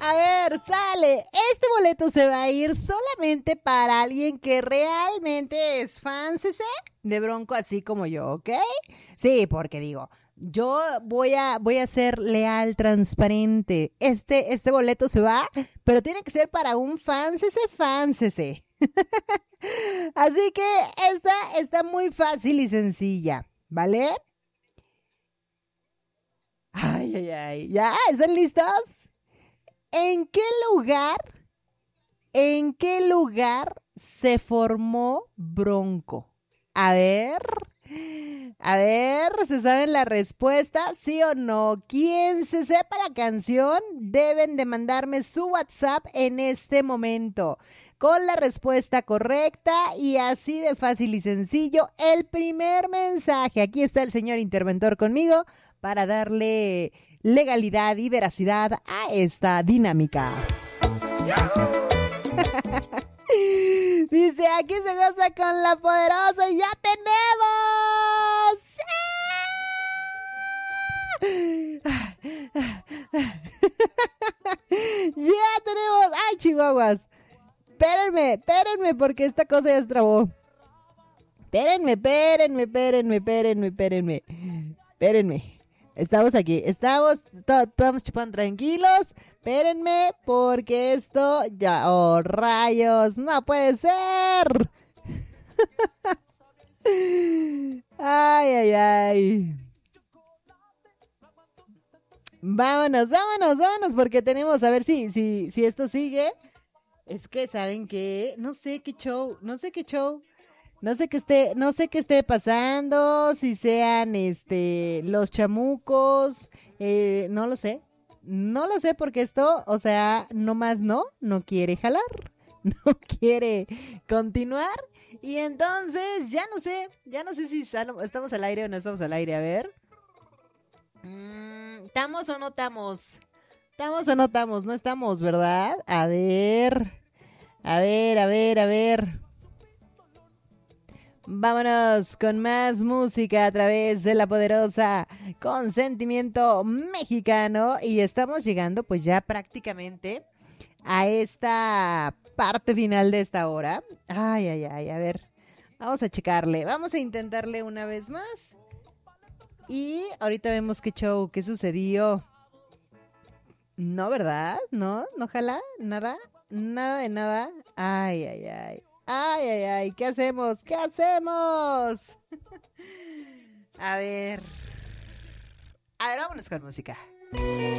A ver, sale. Este boleto se va a ir solamente para alguien que realmente es fan, ¿sí? De Bronco, así como yo, ¿ok? Sí, porque digo, yo voy a ser leal, transparente. Este boleto se va, pero tiene que ser para un fan, ¿sí? Así que esta está muy fácil y sencilla, ¿vale? Ay, ay, ay. ¿Ya? ¿Están listos? ¿En qué lugar, en qué lugar se formó Bronco? A ver, ¿se saben la respuesta? ¿Sí o no? Quien se sepa la canción deben de mandarme su WhatsApp en este momento con la respuesta correcta y así de fácil y sencillo el primer mensaje. Aquí está el señor interventor conmigo para darle legalidad y veracidad a esta dinámica. Dice, aquí se goza con la poderosa y ya tenemos. Ya tenemos. Ay, chihuahuas. Espérenme porque esta cosa ya se trabó. Espérenme. Estamos aquí, estamos chupando tranquilos. Espérenme, porque esto ya... ¡Oh, rayos! ¡No puede ser! ¡Ay! Vámonos, porque tenemos... A ver si esto sigue. Es que, ¿saben qué? No sé qué show. No sé qué esté pasando, si sean los chamucos, no lo sé. No lo sé porque esto, o sea, nomás no quiere jalar, no quiere continuar. Y entonces, ya no sé si estamos al aire o no estamos al aire, a ver. ¿Estamos o no estamos? ¿Estamos o no estamos? No estamos, ¿verdad? A ver. Vámonos con más música a través de la poderosa Consentimiento Mexicano y estamos llegando pues ya prácticamente a esta parte final de esta hora. Ay, a ver, vamos a checarle, vamos a intentarle una vez más y ahorita vemos qué show, qué sucedió. No, ¿verdad? No, ojalá, nada de nada. Ay, ¿qué hacemos? A ver, vámonos con música.